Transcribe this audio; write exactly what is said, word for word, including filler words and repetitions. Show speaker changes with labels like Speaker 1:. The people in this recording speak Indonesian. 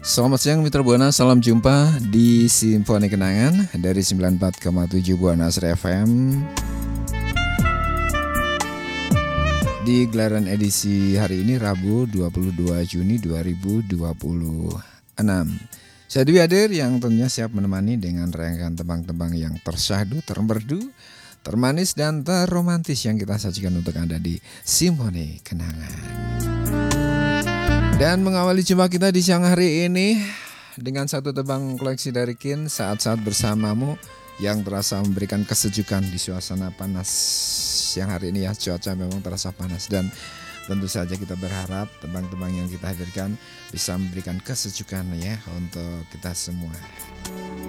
Speaker 1: Selamat siang Mitra Buana, salam jumpa di Simfoni Kenangan dari sembilan puluh empat koma tujuh Buana Asri F M. Di gelaran edisi hari ini Rabu dua puluh dua Juni dua ribu dua puluh enam. Saya Dwi Adir yang tentunya siap menemani dengan rangkaian tembang-tembang yang tersyahdu, termerdu, termanis dan terromantis yang kita sajikan untuk Anda di Simfoni Kenangan. Dan mengawali jumpa kita di siang hari ini dengan satu tebang koleksi dari Kin, Saat-saat Bersamamu, yang terasa memberikan kesejukan di suasana panas siang hari ini ya. Cuaca memang terasa panas dan tentu saja kita berharap tebang-tebang yang kita hadirkan bisa memberikan kesejukan ya untuk kita semua.